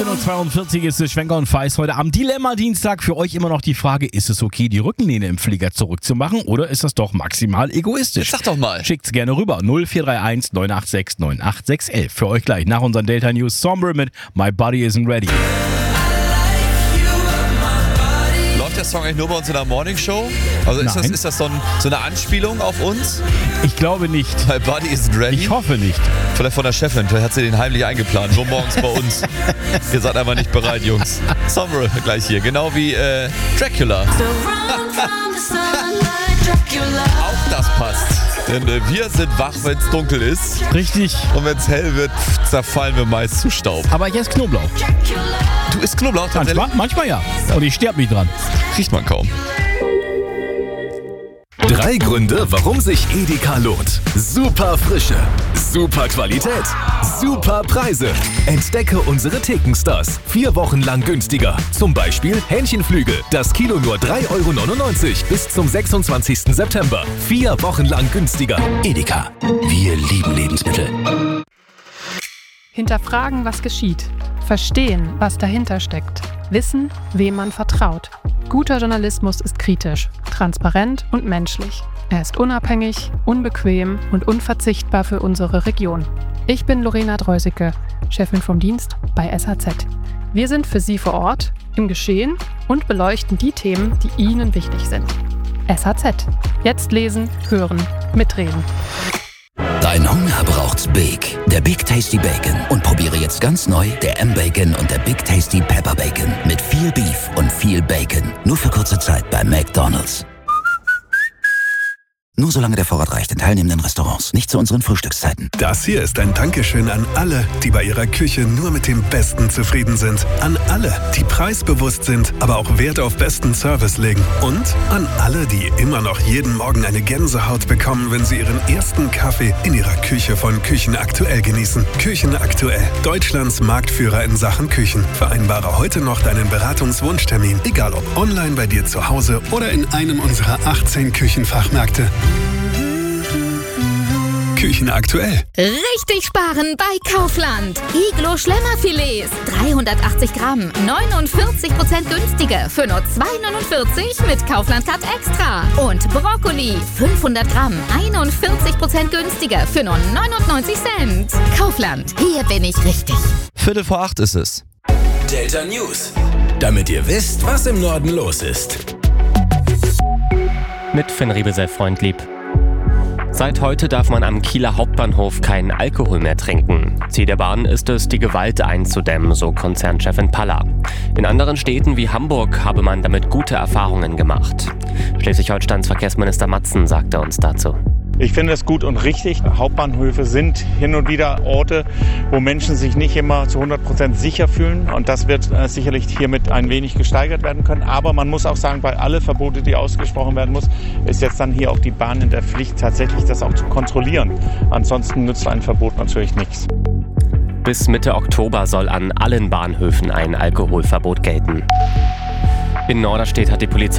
9.42 Uhr ist es, Schwenker und Feist heute am Dilemma-Dienstag. Für euch immer noch die Frage, ist es okay, die Rückenlehne im Flieger zurückzumachen oder ist das doch maximal egoistisch? Sag doch mal. Schickt's gerne rüber. 0431 986 98611. Für euch gleich nach unseren Delta News Sombre mit My Body Isn't Ready. Läuft der Song eigentlich nur bei uns in der Morningshow? Also ist das so eine Anspielung auf uns? Ich glaube nicht. My Body Isn't Ready? Ich hoffe nicht. Vielleicht von der Chefin, vielleicht hat sie den heimlich eingeplant. Nur morgens bei uns. Ihr seid einfach nicht bereit, Jungs. Sombre gleich hier. Genau wie Dracula. Auch das passt. Denn wir sind wach, wenn es dunkel ist. Richtig. Und wenn es hell wird, zerfallen wir meist zu Staub. Aber ich esse Knoblauch. Du isst Knoblauch tatsächlich? Manchmal ja. Und ich sterbe nicht dran. Riecht man kaum. 3 Gründe, warum sich Edeka lohnt. Super Frische, super Qualität, super Preise. Entdecke unsere Thekenstars. 4 Wochen lang günstiger. Zum Beispiel Hähnchenflügel. Das Kilo nur 3,99 € bis zum 26. September. 4 Wochen lang günstiger. Edeka. Wir lieben Lebensmittel. Hinterfragen, was geschieht. Verstehen, was dahinter steckt. Wissen, wem man vertraut. Guter Journalismus ist kritisch, transparent und menschlich. Er ist unabhängig, unbequem und unverzichtbar für unsere Region. Ich bin Lorena Dreusicke, Chefin vom Dienst bei SAZ. Wir sind für Sie vor Ort, im Geschehen und beleuchten die Themen, die Ihnen wichtig sind. SAZ. Jetzt lesen, hören, mitreden. Dein Hunger braucht Big. Der Big Tasty Bacon. Und probiere jetzt ganz neu der M-Bacon und der Big Tasty Pepper Bacon. Mit viel Beef und viel Bacon. Nur für kurze Zeit bei McDonald's. Nur solange der Vorrat reicht in teilnehmenden Restaurants. Nicht zu unseren Frühstückszeiten. Das hier ist ein Dankeschön an alle, die bei ihrer Küche nur mit dem Besten zufrieden sind. An alle, die preisbewusst sind, aber auch Wert auf besten Service legen. Und an alle, die immer noch jeden Morgen eine Gänsehaut bekommen, wenn sie ihren ersten Kaffee in ihrer Küche von Küchen Aktuell genießen. Küchen Aktuell. Deutschlands Marktführer in Sachen Küchen. Vereinbare heute noch deinen Beratungswunschtermin. Egal ob online bei dir zu Hause oder in einem unserer 18 Küchenfachmärkte. Küchen Aktuell. Richtig sparen bei Kaufland. Iglo Schlemmerfilets. 380 Gramm. 49% günstiger. Für nur 2,49 mit Kaufland Cut Extra. Und Brokkoli. 500 Gramm. 41% günstiger. Für nur 99 Cent. Kaufland. Hier bin ich richtig. 7:45 ist es. Delta News. Damit ihr wisst, was im Norden los ist. Mit Finn Riebesell, Freund lieb. Seit heute darf man am Kieler Hauptbahnhof keinen Alkohol mehr trinken. Ziel der Bahn ist es, die Gewalt einzudämmen, so Konzernchefin Palla. In anderen Städten wie Hamburg habe man damit gute Erfahrungen gemacht. Schleswig-Holsteins Verkehrsminister Matzen sagte uns dazu. Ich finde es gut und richtig. Hauptbahnhöfe sind hin und wieder Orte, wo Menschen sich nicht immer zu 100% sicher fühlen. Und das wird sicherlich hiermit ein wenig gesteigert werden können. Aber man muss auch sagen, bei alle Verbote, die ausgesprochen werden muss, ist jetzt dann hier auch die Bahn in der Pflicht, tatsächlich das auch zu kontrollieren. Ansonsten nützt ein Verbot natürlich nichts. Bis Mitte Oktober soll an allen Bahnhöfen ein Alkoholverbot gelten. In Norderstedt hat die Polizei